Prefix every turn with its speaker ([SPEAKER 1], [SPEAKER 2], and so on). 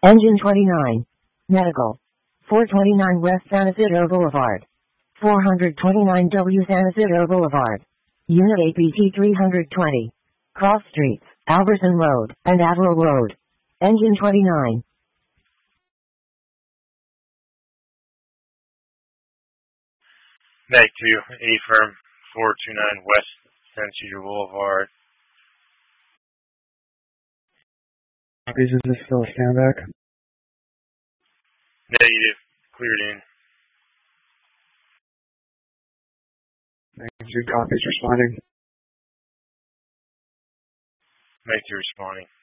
[SPEAKER 1] Engine 29. Medical. 429 West San Isidro Boulevard. 429W San Isidro Boulevard. Unit APT 320. Cross Streets, Alberson Road, and Averill Road. Engine 29.
[SPEAKER 2] Meg 2, A-Firm, 429 West San Isidro Boulevard.
[SPEAKER 3] Copies, is this still a standback?
[SPEAKER 2] Negative. Cleared in.
[SPEAKER 3] Meg 2 copies responding.
[SPEAKER 2] Meg 2 responding.